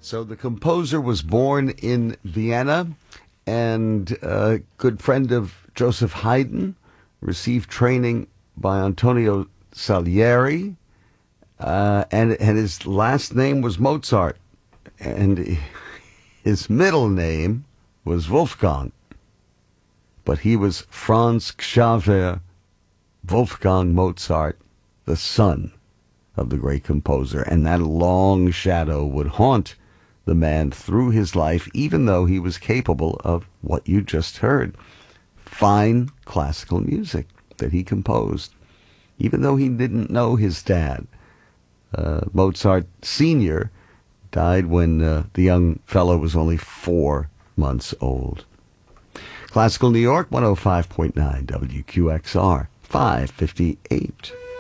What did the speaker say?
So the composer was born in Vienna and a good friend of Joseph Haydn, received training by Antonio Salieri, and his last name was Mozart, and his middle name was Wolfgang. But he was Franz Xaver Wolfgang Mozart, the son of the great composer, and that long shadow would haunt the man through his life, even though he was capable of what you just heard, fine classical music that he composed, even though he didn't know his dad. Mozart Sr. died when the young fellow was only 4 months old. Classical New York, 105.9 WQXR, 558.